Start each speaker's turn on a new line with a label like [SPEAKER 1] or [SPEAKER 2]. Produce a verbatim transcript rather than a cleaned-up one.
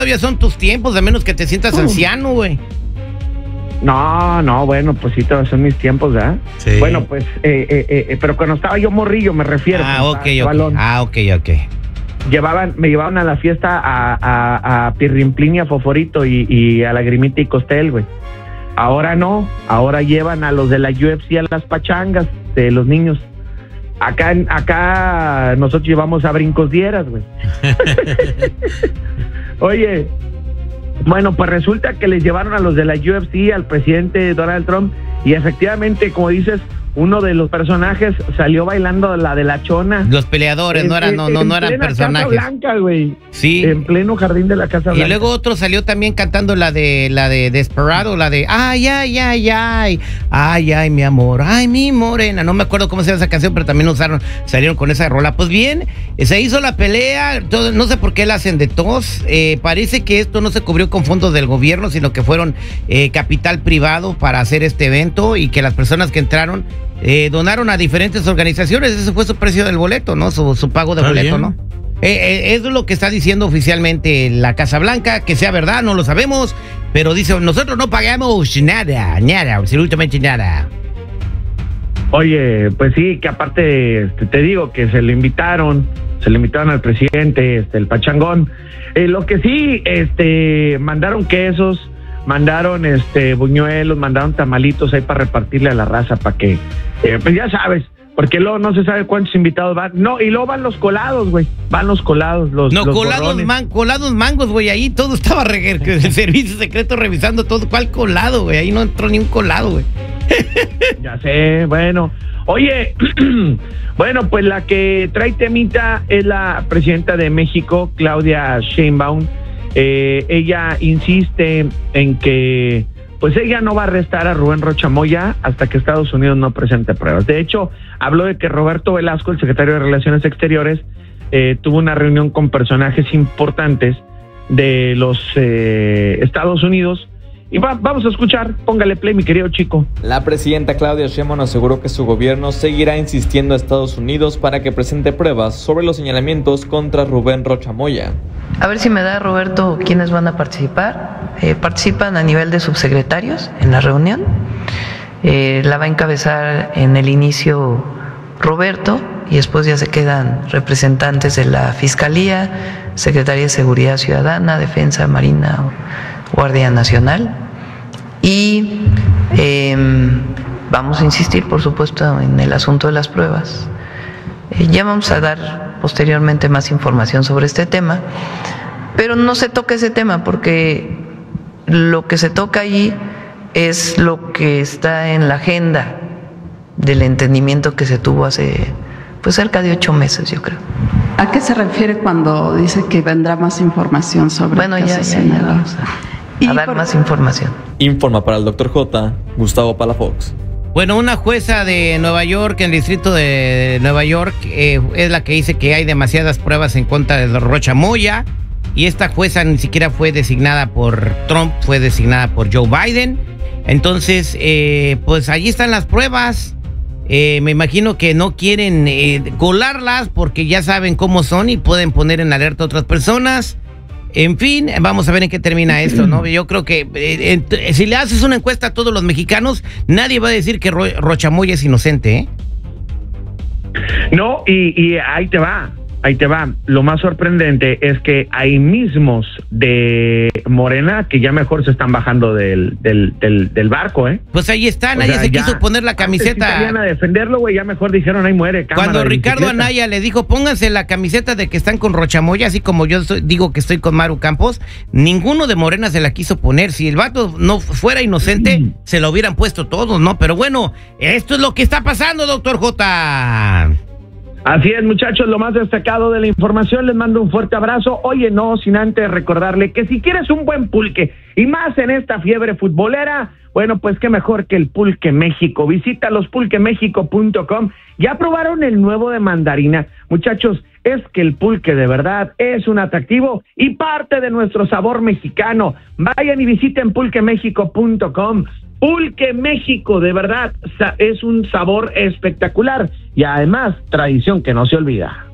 [SPEAKER 1] todavía son tus tiempos, a menos que te sientas uh. anciano, güey.
[SPEAKER 2] No, no, bueno, pues sí, todos son mis tiempos, ¿verdad? Sí. Bueno, pues, eh, eh, eh, pero cuando estaba yo morrillo, me refiero.
[SPEAKER 1] Ah, ok, ok.
[SPEAKER 2] Balón,
[SPEAKER 1] ah, ok, ok.
[SPEAKER 2] Llevaban, me llevaban a la fiesta a, a, a Pirrimplín y a Foforito y, y a Lagrimita y Costel, güey. Ahora no, ahora llevan a los de la U F C a las pachangas de los niños. Acá, acá nosotros llevamos a Brincos Dieras, güey. Oye, bueno, pues resulta que les llevaron a los de la U F C, al presidente Donald Trump, y efectivamente, como dices, uno de los personajes salió bailando la de la chona.
[SPEAKER 1] Los peleadores, en, no eran, no, no, no eran personajes.
[SPEAKER 2] Casa Blanca, güey.
[SPEAKER 1] Sí.
[SPEAKER 2] En pleno jardín de la Casa Blanca.
[SPEAKER 1] Y luego otro salió también cantando la de la de Desperado, la de ay, ay, ay, ay, ay, ay, mi amor, ay, mi morena. No me acuerdo cómo se llama esa canción, pero también usaron, salieron con esa rola. Pues bien, se hizo la pelea, todo, no sé por qué la hacen de tos. Eh, parece que esto no se cubrió con fondos del gobierno, sino que fueron eh, capital privado para hacer este evento y que las personas que entraron Eh, donaron a diferentes organizaciones. Ese fue su precio del boleto, ¿no? Su, su pago de boleto, bien. ¿no? Eh, eh, eso es lo que está diciendo oficialmente la Casa Blanca. Que sea verdad, no lo sabemos, pero dice, nosotros no pagamos nada, nada, absolutamente nada.
[SPEAKER 2] Oye, pues sí, que aparte, este, te digo que se le invitaron, se le invitaron al presidente, este, el pachangón. Eh, lo que sí, este, mandaron quesos, mandaron este buñuelos, mandaron tamalitos ahí para repartirle a la raza, para que, eh, pues ya sabes, porque luego no se sabe cuántos invitados van. No, y luego van los colados, güey, van los colados, los
[SPEAKER 1] No,
[SPEAKER 2] los
[SPEAKER 1] colados, man, colados mangos, güey, ahí todo estaba re, el servicio secreto revisando todo. ¿Cuál colado, güey? Ahí no entró ni un colado, güey.
[SPEAKER 2] Ya sé, bueno. Oye, bueno, pues la que trae temita es la presidenta de México, Claudia Sheinbaum. Eh, ella insiste en que pues ella no va a arrestar a Rubén Rocha Moya hasta que Estados Unidos no presente pruebas. De hecho, habló de que Roberto Velasco, el secretario de Relaciones Exteriores, eh, tuvo una reunión con personajes importantes de los eh, Estados Unidos. Y va, vamos a escuchar, póngale play, mi querido chico.
[SPEAKER 3] La presidenta Claudia Sheinbaum aseguró que su gobierno seguirá insistiendo a Estados Unidos para que presente pruebas sobre los señalamientos contra Rubén Rocha Moya.
[SPEAKER 4] A ver si me da, Roberto, quiénes van a participar. Eh, participan a nivel de subsecretarios en la reunión. Eh, la va a encabezar en el inicio Roberto y después ya se quedan representantes de la Fiscalía, Secretaría de Seguridad Ciudadana, Defensa, Marina, Guardia Nacional. Y eh, vamos a insistir, por supuesto, en el asunto de las pruebas. Eh, ya vamos a dar posteriormente más información sobre este tema, pero no se toca ese tema porque lo que se toca allí es lo que está en la agenda del entendimiento que se tuvo hace pues cerca de ocho meses, yo creo.
[SPEAKER 5] ¿A qué se refiere cuando dice que vendrá más información sobre
[SPEAKER 4] bueno, el caso ya, ya, ya vamos a, a dar por... más información?
[SPEAKER 3] Informa para el doctor J, Gustavo Palafox.
[SPEAKER 1] Bueno, una jueza de Nueva York, en el distrito de Nueva York, eh, es la que dice que hay demasiadas pruebas en contra de Rocha Moya, y esta jueza ni siquiera fue designada por Trump, fue designada por Joe Biden. Entonces, eh, pues allí están las pruebas. Eh, me imagino que no quieren eh, colarlas porque ya saben cómo son y pueden poner en alerta a otras personas. En fin, vamos a ver en qué termina esto, ¿no? Yo creo que eh, eh, si le haces una encuesta a todos los mexicanos, nadie va a decir que Ro Rocha Moya es inocente, ¿eh?
[SPEAKER 2] No, y, y ahí te va, ahí te va. Lo más sorprendente es que hay mismos de Morena que ya mejor se están bajando del, del, del, del barco, ¿eh?
[SPEAKER 1] Pues ahí está, nadie se quiso poner la camiseta.
[SPEAKER 2] Antes sí salían a defenderlo, güey, ya mejor dijeron, ahí muere.
[SPEAKER 1] Cuando Ricardo Anaya le dijo, pónganse la camiseta de que están con Rocha Moya, así como yo soy, digo que estoy con Maru Campos, ninguno de Morena se la quiso poner. Si el vato no fuera inocente, mm. se lo hubieran puesto todos, ¿no? Pero bueno, esto es lo que está pasando, doctor J.
[SPEAKER 2] Así es, muchachos, lo más destacado de la información. Les mando un fuerte abrazo. Oye, no, sin antes recordarle que si quieres un buen pulque, y más en esta fiebre futbolera, bueno, pues qué mejor que el Pulque México. Visita los pulque méxico punto com. ¿Ya probaron el nuevo de mandarina? Muchachos, es que el pulque de verdad es un atractivo y parte de nuestro sabor mexicano. Vayan y visiten pulque méxico punto com. Pulque México, de verdad, es un sabor espectacular y además tradición que no se olvida.